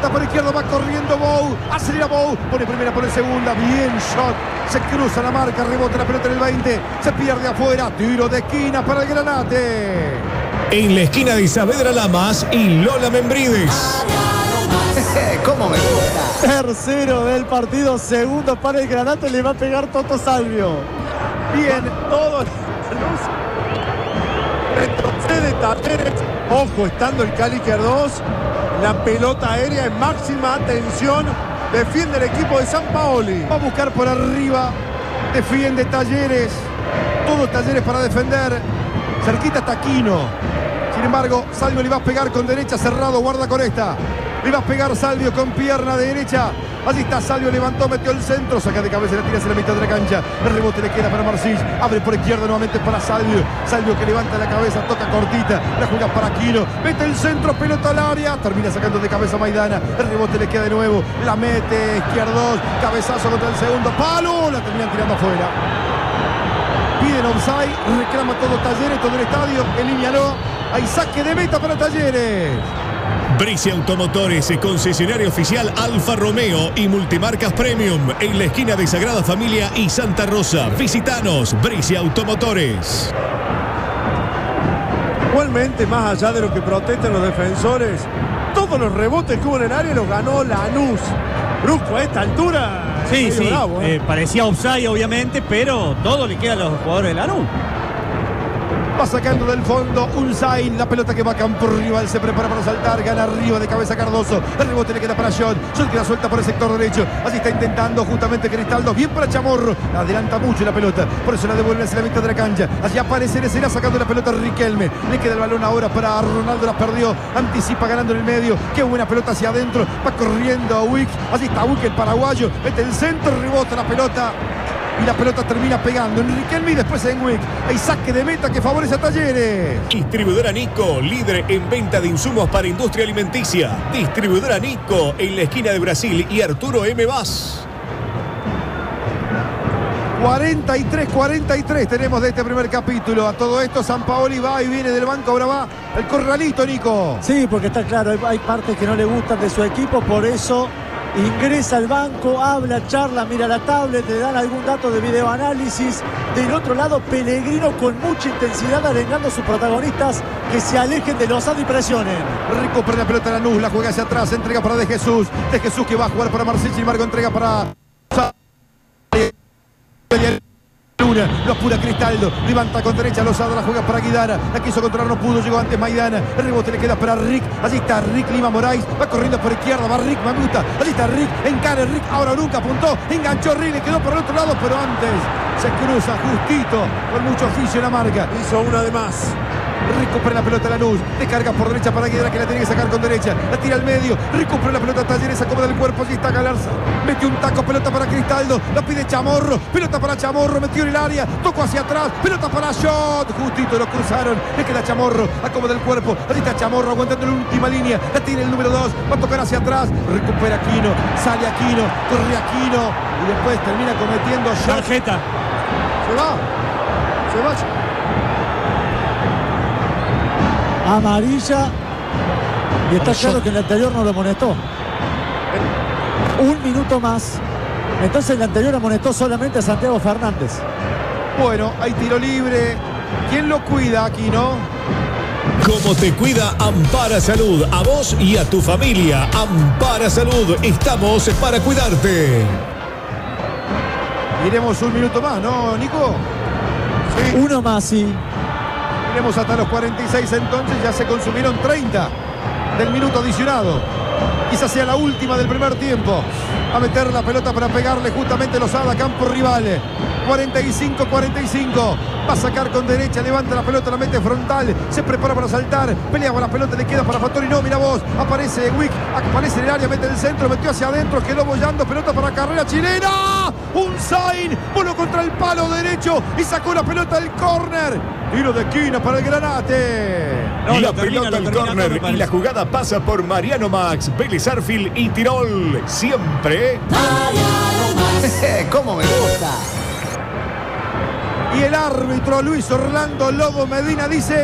Pelota por izquierda, va corriendo Bou. Acelera Bou. Pone primera, pone segunda. Bien shot. Se cruza la marca, rebota la pelota en el 20. Se pierde afuera. Tiro de esquina para el Granate. En la esquina de Saavedra Lamas y Lola Membrives. ¿Cómo me gusta? Tercero del partido, segundo para el Granate, le va a pegar Toto Salvio. Bien, Todo retrocede Talleres. Ojo, estando el Cali Querdós, la pelota aérea en máxima tensión. Defiende el equipo de San Paoli. va a buscar por arriba. Defiende Talleres. Todos Talleres para defender. Cerquita Taquino. Sin embargo, Salvio le va a pegar con derecha, cerrado, guarda con esta. Le va a pegar Salvio con pierna derecha. Allí está Salvio, levantó, metió el centro, saca de cabeza, la tira hacia la mitad de la cancha. El rebote le queda para Marcís. Abre por izquierda nuevamente para Salvio. Salvio que levanta la cabeza, toca cortita. La juega para Aquino. Mete el centro, pelota al área. Termina sacando de cabeza Maidana. El rebote le queda de nuevo. La mete Izquierdos. Cabezazo contra el segundo palo. La terminan tirando afuera. Piden offside. Reclama todo Talleres, todo el estadio. En línea no. Hay saque de meta para Talleres. Bricia Automotores, concesionario oficial Alfa Romeo y Multimarcas Premium en la esquina de Sagrada Familia y Santa Rosa. Visitanos, Bricia Automotores. Igualmente, más allá de lo que protestan los defensores, todos los rebotes que hubo en el área los ganó Lanús. Brusco a esta altura. Sí, sí, bravo, parecía offside obviamente, pero todo le queda a los jugadores de Lanús. Va sacando del fondo un Zain. La pelota que va a campo rival. Se prepara para saltar. Gana arriba de cabeza Cardoso. El rebote le queda para John. John queda suelta por el sector derecho. Así está intentando justamente Cristaldo. Bien para Chamorro. Adelanta mucho la pelota. Por eso la devuelve hacia la mitad de la cancha. Allí aparece Necera sacando la pelota a Riquelme. Le queda el balón ahora para Ronaldo. La perdió. Anticipa ganando en el medio. Qué buena pelota hacia adentro. Va corriendo a Wick. Allí está Wick, el paraguayo. Mete el centro. Rebota la pelota. Y la pelota termina pegando en Riquelme y después en Wick. Hay saque de meta que favorece a Talleres. Distribuidora Nico, líder en venta de insumos para industria alimenticia. Distribuidora Nico en la esquina de Brasil y Arturo M. Vaz. 43 tenemos de este primer capítulo. A todo esto, San Paoli va y viene del banco. Ahora va el corralito, Nico. Sí, porque está claro, hay partes que no le gustan de su equipo, por eso ingresa al banco, habla, charla, mira la tablet, le dan algún dato de videoanálisis. Del otro lado, Pellegrino con mucha intensidad arengando a sus protagonistas que se alejen de los y presionen. Recupera la pelota Lanús, la juega hacia atrás, entrega para De Jesús. De Jesús que va a jugar para Marcelo, sin embargo entrega para Luna, lo apura Cristaldo, levanta con derecha Lozada, la juega para Guidara, la quiso controlar, no pudo, llegó antes Maidana, el rebote le queda para Rick, allí está Rick Lima Moraes, va corriendo por izquierda, va Rick Mamuta, allí está Rick, encara Rick, ahora nunca apuntó, enganchó Rick, le quedó por el otro lado, pero antes se cruza justito, con mucho oficio en la marca. Hizo una de más. Recupera la pelota Lanús, descarga por derecha para Guidara que la tiene que sacar con derecha, la tira al medio, recupera la pelota Talleres, acomoda el cuerpo, allí está Galarza, mete un taco, pelota para Cristaldo, la pide Chamorro, pelota para Chamorro, metió en el área, tocó hacia atrás, pelota para Shot, justito lo cruzaron, le queda Chamorro, acomoda el cuerpo, allí está Chamorro aguantando en la última línea, la tiene el número 2, va a tocar hacia atrás, recupera Aquino, sale Aquino, corre Aquino y después termina cometiendo Shot. Tarjeta. Se va. Amarilla. Y está claro que el anterior no lo amonestó. Un minuto más. Entonces el anterior amonestó solamente a Santiago Fernández. Bueno, hay tiro libre. ¿Quién lo cuida aquí, no? Como te cuida Ampara Salud, a vos y a tu familia. Ampara Salud, estamos para cuidarte. Iremos un minuto más, ¿no, Nico? Sí. Uno más, sí. Iremos hasta los 46, entonces ya se consumieron 30 del minuto adicionado. Quizás sea la última del primer tiempo. A meter la pelota para pegarle justamente Lozada, campo rival. 45-45. Va a sacar con derecha, levanta la pelota, la mete frontal. Se prepara para saltar. Pelea con la pelota, le queda para Fattori. No, mira vos. Aparece Wick, aparece en el área, mete el centro, metió hacia adentro, quedó bollando. Pelota para carrera chilena. Un Zain, voló contra el palo derecho y sacó la pelota del córner. Tiro de esquina para el Granate. No, la pelota al córner y la jugada pasa por Mariano Max, Vélez Arfield y Tirol. Siempre. ¿Cómo me gusta? Y el árbitro Luis Orlando Lobo Medina dice: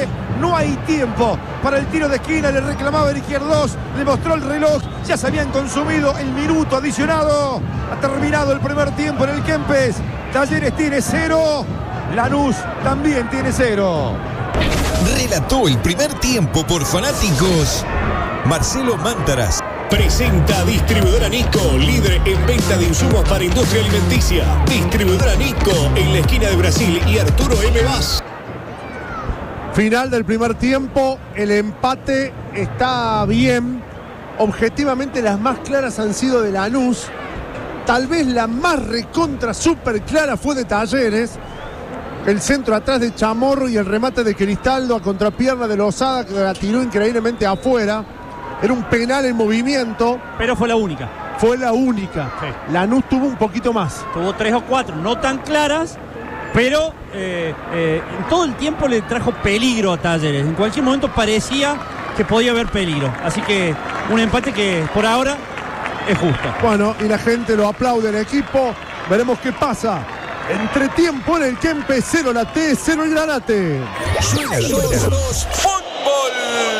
No hay tiempo para el tiro de esquina. Le reclamaba el Izquierdos. Le mostró el reloj. Ya se habían consumido el minuto adicionado. Ha terminado el primer tiempo en el Kempes. Talleres tiene 0. Lanús también tiene 0. Relató el primer tiempo por fanáticos Marcelo Mántaras. Presenta Distribuidora Nico, líder en venta de insumos para industria alimenticia. Distribuidora Nico, en la esquina de Brasil y Arturo M. Vaz. Final del primer tiempo, el empate está bien. Objetivamente las más claras han sido de Lanús. Tal vez la más recontra super clara fue de Talleres. El centro atrás de Chamorro y el remate de Cristaldo a contrapierna de Lozada, que la tiró increíblemente afuera. Era un penal en movimiento. Pero fue la única. Fue la única. Sí. Lanús tuvo un poquito más. Tuvo 3 o 4, no tan claras, pero en todo el tiempo le trajo peligro a Talleres. En cualquier momento parecía que podía haber peligro. Así que un empate que por ahora es justo. Bueno, y la gente lo aplaude al equipo. Veremos qué pasa. Entretiempo en el Kempes, 0 la T, 0 el Granate. Suena fútbol.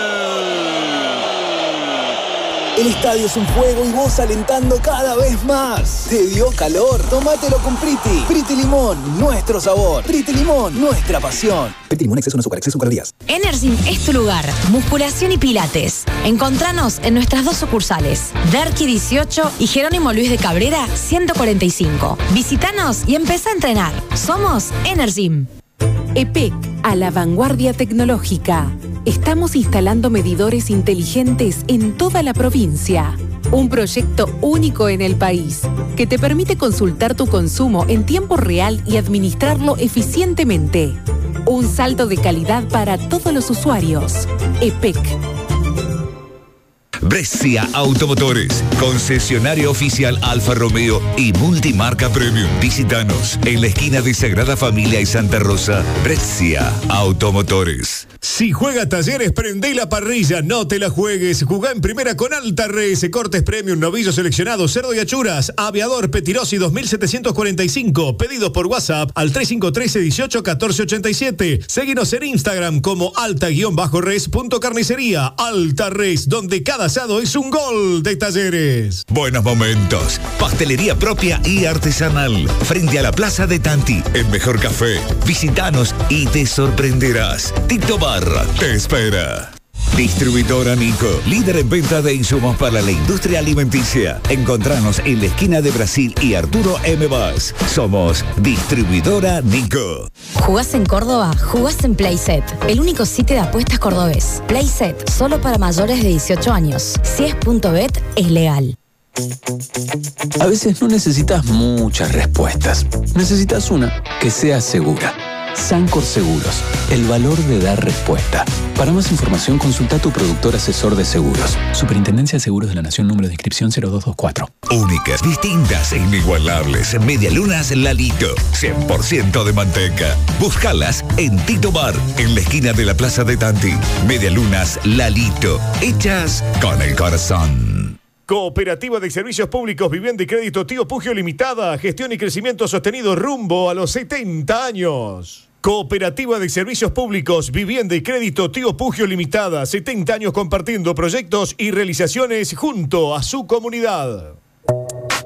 El estadio es un juego y vos alentando cada vez más. ¿Te dio calor? Tómatelo con Priti. Priti Limón, nuestro sabor. Priti Limón, nuestra pasión. Priti Limón, exceso no azúcar, exceso en calorías. Energym es tu lugar. Musculación y pilates. Encontranos en nuestras 2 sucursales. Derqui 18 y Jerónimo Luis de Cabrera 145. Visítanos y empezá a entrenar. Somos Energym. EPEC, a la vanguardia tecnológica. Estamos instalando medidores inteligentes en toda la provincia. Un proyecto único en el país que te permite consultar tu consumo en tiempo real y administrarlo eficientemente. Un salto de calidad para todos los usuarios. EPEC. Brescia Automotores, concesionario oficial Alfa Romeo y multimarca Premium. Visítanos en la esquina de Sagrada Familia y Santa Rosa. Brescia Automotores. Si juega Talleres, prendé la parrilla, no te la juegues. Jugá en primera con Alta Res, cortes premium, novillos seleccionados, cerdo y achuras, aviador Petirosi 2745. Pedidos por WhatsApp al 3513 18 14 87. Seguinos en Instagram como alta-res.carnicería. Alta Res, donde cada asado es un gol de Talleres. Buenos momentos. Pastelería propia y artesanal. Frente a la Plaza de Tanti. El mejor café. Visítanos y te sorprenderás. Tito Bar te espera. Distribuidora Nico, líder en venta de insumos para la industria alimenticia. Encontranos en la esquina de Brasil y Arturo M. Vaz. Somos Distribuidora Nico. ¿Jugás en Córdoba? Jugás en Playset, el único sitio de apuestas cordobés. Playset, solo para mayores de 18 años. Si es .bet, es legal. A veces no necesitas muchas respuestas. Necesitas una que sea segura. Sancor Seguros, el valor de dar respuesta. Para más información, consulta a tu productor asesor de seguros. Superintendencia de Seguros de la Nación, número de inscripción 0224. Únicas, distintas e inigualables. Medialunas Lalito, 100% de manteca. Búscalas en Tito Bar, en la esquina de la Plaza de Tanti. Medialunas Lalito, hechas con el corazón. Cooperativa de Servicios Públicos, Vivienda y Crédito Tío Pugio Limitada. Gestión y crecimiento sostenido rumbo a los 70 años. Cooperativa de Servicios Públicos, Vivienda y Crédito Tío Pugio Limitada. 70 años compartiendo proyectos y realizaciones junto a su comunidad.